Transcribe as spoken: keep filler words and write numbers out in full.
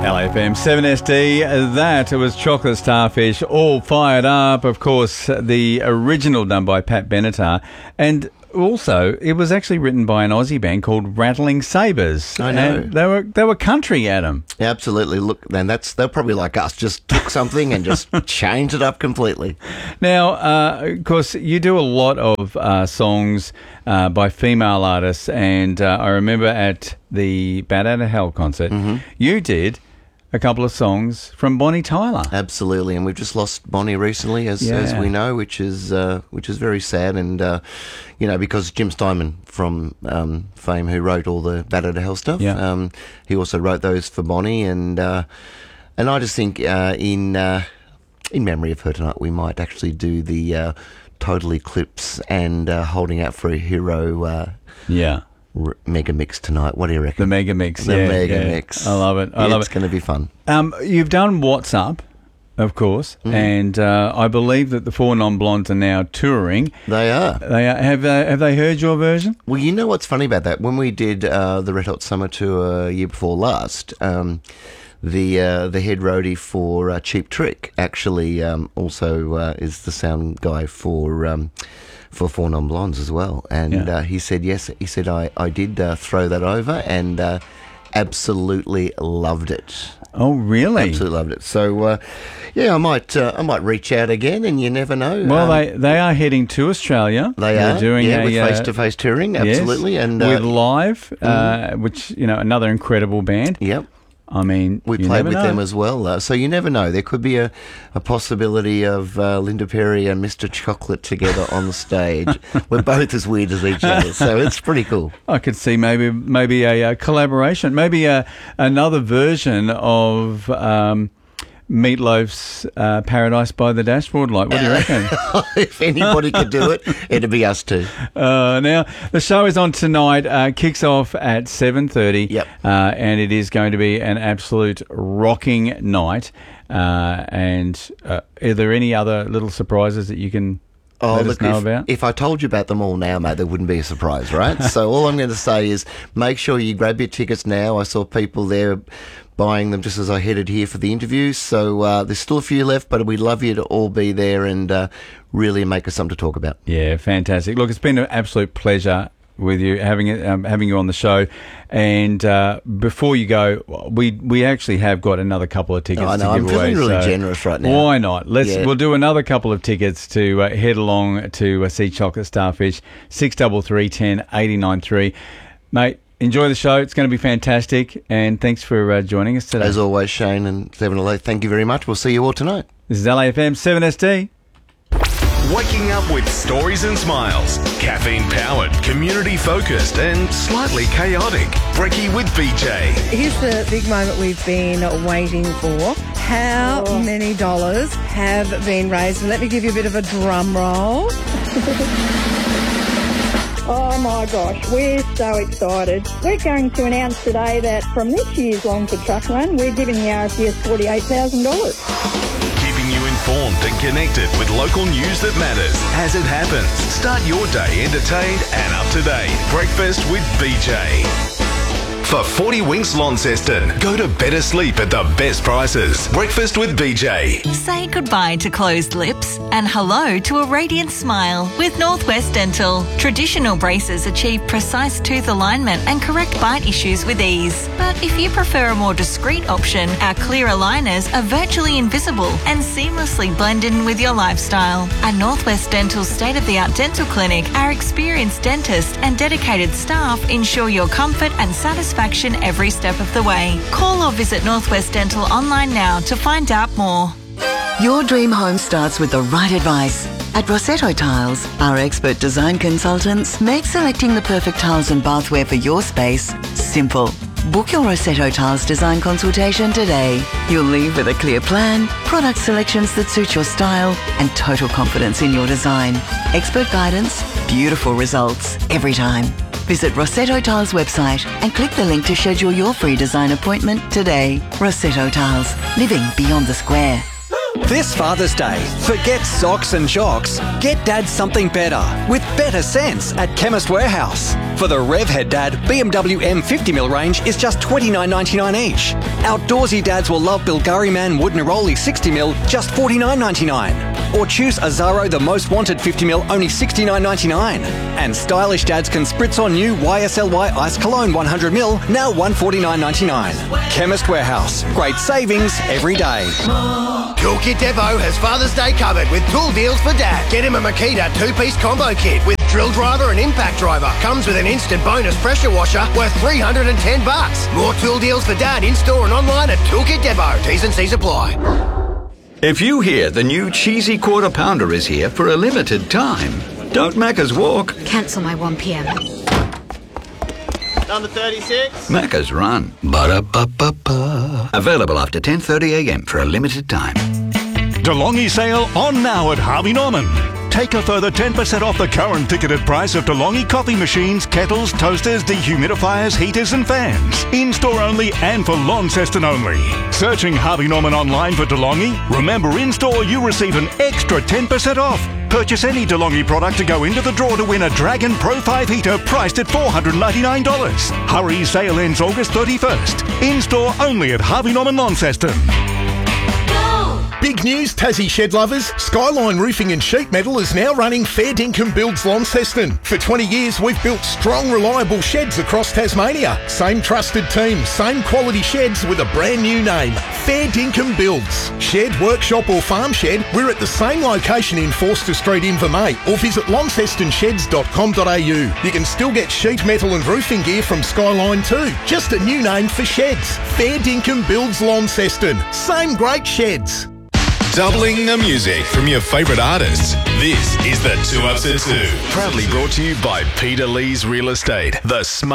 L A F M seven S D, that was Chocolate Starfish, all fired up. Of course, the original done by Pat Benatar. And also, it was actually written by an Aussie band called Rattling Sabres. I know. And they were they were country, Adam. Absolutely. Look, man, that's they're probably like us. Just took something and just changed it up completely. Now, uh, of course, you do a lot of uh, songs uh, by female artists, and uh, I remember at the Bat Out of Hell concert, mm-hmm. you did a couple of songs from Bonnie Tyler. Absolutely, and we've just lost Bonnie recently, as Yeah. as we know, which is uh, which is very sad. And uh, you know, because Jim Steinman from um, fame, who wrote all the Bat Out of Hell stuff, Yeah. um, he also wrote those for Bonnie. And uh, and I just think uh, in uh, in memory of her tonight, we might actually do the uh, Total Eclipse and uh, Holding Out for a Hero. Uh, Yeah. R- mega mix tonight. What do you reckon? The Mega Mix. The yeah, Mega yeah. Mix. I love it. I Yeah, love it's it. going to be fun. Um, you've done What's Up, of course, Mm. and uh, I believe that the Four Non-Blondes are now touring. They are. They are, have uh, have they heard your version? Well, you know what's funny about that? When we did uh, the Red Hot Summer Tour year before last, um, the uh, the head roadie for uh, Cheap Trick actually um, also uh, is the sound guy for um, for Four Non-Blondes as well. And Yeah. uh, he said, yes, he said, I, I did uh, throw that over and uh, absolutely loved it. Oh, really? Absolutely loved it. So, uh, yeah, I might uh, I might reach out again, and you never know. Well, Um, they, they are heading to Australia. They They're are doing yeah, a, with uh, face-to-face touring, absolutely, yes, and with uh, Live, uh, which, you know, another incredible band. yep. I mean, We you played never with know. them as well, uh, so you never know. There could be a, a possibility of uh, Linda Perry and Mister Chocolate together on the stage. We're both as weird as each other, so it's pretty cool. I could see maybe maybe a, uh collaboration, maybe a, another version of um, Meatloaf's uh, Paradise by the Dashboard Light. What do you reckon? If anybody could do it, it'd be us two. Uh, now, the show is on tonight, uh, kicks off at seven thirty, Yep. uh, and it is going to be an absolute rocking night. Uh, and uh, are there any other little surprises that you can Oh, let look, us know if, about? if I told you about them all now, mate, there wouldn't be a surprise, right? So all I'm going to say is make sure you grab your tickets now. I saw people there buying them just as I headed here for the interview. So uh, there's still a few left, but we'd love you to all be there and uh, really make us something to talk about. Yeah, fantastic. Look, it's been an absolute pleasure with you having it, um, having you on the show. And uh, before you go, we we actually have got another couple of tickets I know, to I'm give feeling away. really so generous right now. Why not? Let's Yeah. we'll do another couple of tickets to uh, head along to uh, see Chocolate Starfish. Six double three ten eighty nine three, mate. Enjoy the show. It's going to be fantastic. And thanks for uh, joining us today. As always, Shane and seven L A, thank you very much. We'll see you all tonight. This is L A F M seven S D. Waking up with stories and smiles. Caffeine powered, community focused, and slightly chaotic. Brekkie with B J. Here's the big moment we've been waiting for. How many dollars have been raised? And let me give you a bit of a drum roll. Oh my gosh, we're so excited. We're going to announce today that from this year's Longford Truck Run, we're giving the R P S forty-eight thousand dollars. Keeping you informed and connected with local news that matters as it happens. Start your day entertained and up to date. Breakfast with B J. For forty Winks Launceston, go to better sleep at the best prices. Breakfast with B J. Say goodbye to closed lips and hello to a radiant smile with Northwest Dental. Traditional braces achieve precise tooth alignment and correct bite issues with ease. But if you prefer a more discreet option, our clear aligners are virtually invisible and seamlessly blend in with your lifestyle. At Northwest Dental's state-of-the-art dental clinic, our experienced dentists and dedicated staff ensure your comfort and satisfaction every step of the way. Call or visit Northwest Dental online now to find out more. Your dream home starts with the right advice. At Rossetto Tiles, our expert design consultants make selecting the perfect tiles and bathware for your space simple. Book your Rossetto Tiles design consultation today. You'll leave with a clear plan, product selections that suit your style, and total confidence in your design. Expert guidance, beautiful results every time. Visit Rossetto Tiles website and click the link to schedule your free design appointment today. Rossetto Tiles, living beyond the square. This Father's Day, forget socks and jocks. Get Dad something better with better sense at Chemist Warehouse. For the Revhead Dad B M W M fifty mil range is just twenty-nine ninety-nine each. Outdoorsy dads will love Bulgari Man Wood Neroli sixty mil, just forty-nine ninety-nine. Or choose Azaro The Most Wanted fifty mil, only sixty-nine ninety-nine. And stylish dads can spritz on new Y S L Y Ice Cologne one hundred mil, now one forty-nine ninety-nine. Chemist Warehouse, great savings every day. Toolkit Depot has Father's Day covered with tool deals for Dad. Get him a Makita two-piece combo kit with drill driver and impact driver. Comes with an instant bonus pressure washer worth three hundred ten bucks. More tool deals for Dad in-store and online at Toolkit Depot. T's and C's apply. If you hear the new cheesy quarter pounder is here for a limited time, don't Macca's walk. Cancel my one p.m. Number thirty-six. Macca's run. Ba-da-ba-ba-ba. Available after ten thirty a m for a limited time. DeLonghi sale on now at Harvey Norman. Take a further ten percent off the current ticketed price of DeLonghi coffee machines, kettles, toasters, dehumidifiers, heaters and fans. In-store only and for Launceston only. Searching Harvey Norman online for DeLonghi? Remember, in-store you receive an extra ten percent off. Purchase any DeLonghi product to go into the draw to win a Dragon Pro five heater priced at four hundred ninety-nine dollars. Hurry, sale ends August thirty-first. In-store only at Harvey Norman Launceston. Big news, Tassie shed lovers. Skyline Roofing and Sheet Metal is now running Fair Dinkum Builds Launceston. For twenty years, we've built strong, reliable sheds across Tasmania. Same trusted team, same quality sheds with a brand new name. Fair Dinkum Builds. Shed, workshop or farm shed, we're at the same location in Forster Street, Invermay, or visit launceston sheds dot com dot a u. You can still get sheet metal and roofing gear from Skyline too. Just a new name for sheds. Fair Dinkum Builds Launceston. Same great sheds. Doubling the music from your favourite artists. This is the Two Ups at Two. Proudly brought to you by Peter Lee's Real Estate, the smart